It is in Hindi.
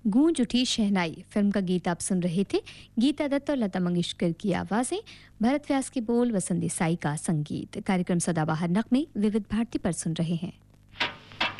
गूंज उठी शहनाई फिल्म का गीत आप सुन रहे थे। गीता दत्त और लता मंगेशकर की आवाजें, भरत व्यास के बोल, वसंत देसाई का संगीत। कार्यक्रम सदाबहार नगमे विविध भारती पर सुन रहे हैं।